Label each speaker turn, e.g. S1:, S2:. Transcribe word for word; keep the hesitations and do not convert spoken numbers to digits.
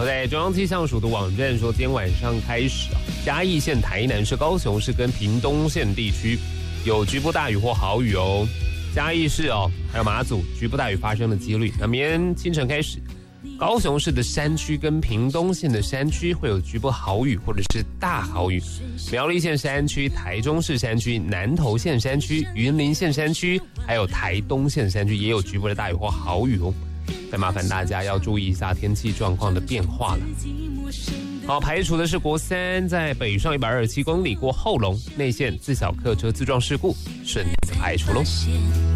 S1: 我在中央气象署的网站说，今天晚上开始啊，嘉义县、台南市、高雄市跟屏东县地区有局部大雨或豪雨哦。嘉义市哦，还有马祖局部大雨发生的几率。那明天清晨开始，高雄市的山区跟屏东县的山区会有局部豪雨或者是大豪雨。苗栗县山区、台中市山区、南投县山区、云林县山区，还有台东县山区也有局部的大雨或豪雨哦。再麻烦大家要注意一下天气状况的变化了。好，排除的是国三在北上一百二十七公里过后龙内线自小客车自撞事故，顺利的排除喽。